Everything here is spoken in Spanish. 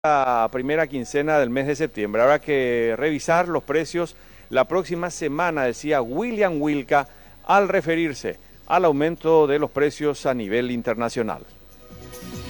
la primera quincena del mes de septiembre. Habrá que revisar los precios la próxima semana, decía William Wilca, al referirse al aumento de los precios a nivel internacional.